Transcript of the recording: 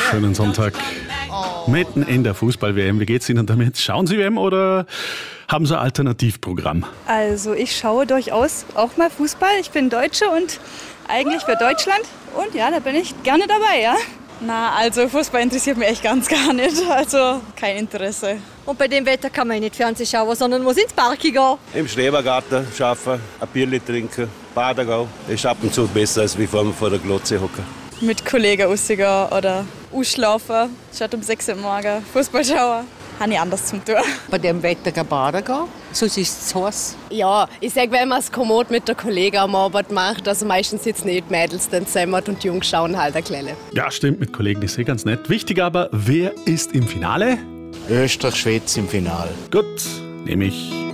Schönen Sonntag. Mitten in der Fußball-WM. Wie geht's Ihnen damit? Schauen Sie WM oder haben Sie ein Alternativprogramm? Also ich schaue durchaus auch mal Fußball. Ich bin Deutsche und eigentlich für Deutschland. Und ja, da bin ich gerne dabei, ja. Na, also Fußball interessiert mich echt ganz gar nicht. Also kein Interesse. Und bei dem Wetter kann man nicht Fernsehen schauen, sondern muss ins Park gehen. Im Schrebergarten arbeiten, ein Bierli trinken, baden gehen. Das ist ab und zu besser, als wie vor der Glotze hocken. Mit Kollegen rausgehen oder ausschlafen, statt um 6 Uhr morgens Fußball schauen. Habe ich anders zum tun. Bei dem Wetter kann baden gehen, sonst ist es zu heiß. Ja, ich sage, wenn man es kommod mit der Kollegen am Abend macht, also meistens sitzen nicht Mädels dann zusammen und die Jungs schauen halt ein Kleine. Ja, stimmt, mit Kollegen ist ganz nett. Wichtig aber, wer ist im Finale? Österreich-Schweiz im Finale. Gut, nehme ich.